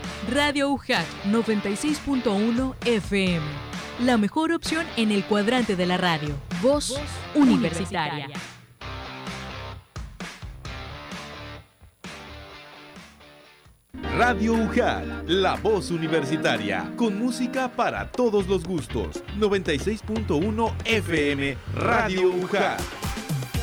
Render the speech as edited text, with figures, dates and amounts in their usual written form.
Radio UJAC 96.1 FM. La mejor opción en el cuadrante de la radio. Voz Universitaria. Radio UJAC, la voz universitaria, con música para todos los gustos. 96.1 FM, Radio UJAC.